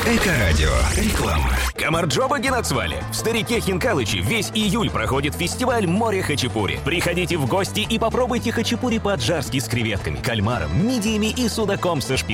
Эко-радио. Реклама. Камарджоба Генацвале. В Старике Хинкалыче весь июль проходит фестиваль «Море хачапури». Приходите в гости и попробуйте хачапури по-аджарски с креветками, кальмаром, мидиями и судаком со шпинатом.